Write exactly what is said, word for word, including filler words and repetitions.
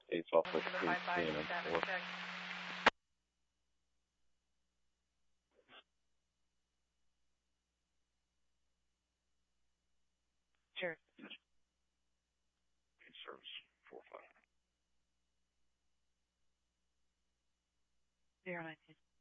Eight Southwest November Street, five five three and status four. check. Sure. Service four five. Zero nineteen.